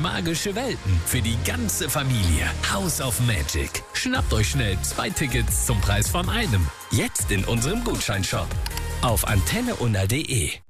magische Welten für die ganze Familie. House of Magic. Schnappt euch schnell 2 Tickets zum Preis von einem. Jetzt in unserem Gutscheinshop auf antenneunna.de.